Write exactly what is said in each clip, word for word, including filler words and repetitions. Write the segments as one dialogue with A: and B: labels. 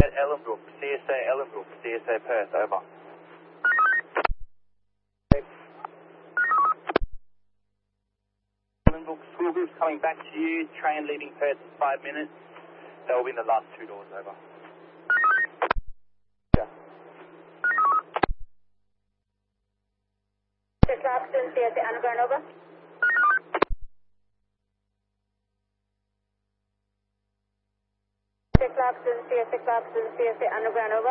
A: Ellenbrook, C S A Ellenbrook, C S A Perth, over. Ellenbrook, school group's coming back to you, train leaving Perth in five minutes. That will be in the last two doors, over. Yeah.
B: Clarkson, C S A Underground, over. Clarkson, C S A Clarkson, C S A Underground, over.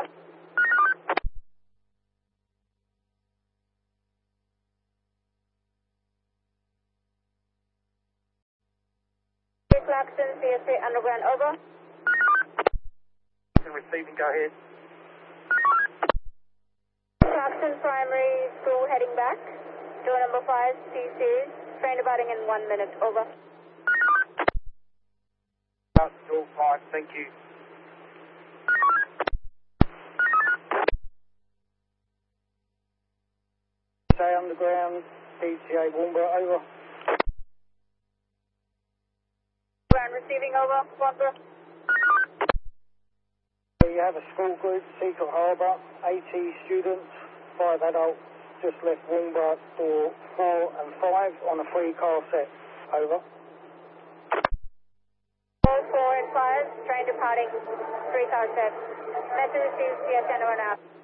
B: Clarkson, C S A Underground, over.
A: Receiving, go ahead.
B: Clarkson Primary School heading back. Door number five, C C. Train departing in one minute, over.
A: Door five, thank you.
C: Stay underground, D T A Warnborough, over.
B: Ground receiving, over. Warnborough.
C: You have a school group, Secret Harbour, eighty students, five adults, just left Warnborough door four and five on a three car set, over.
B: Four, four and five, train departing, three car set. Message received, C S N over and out.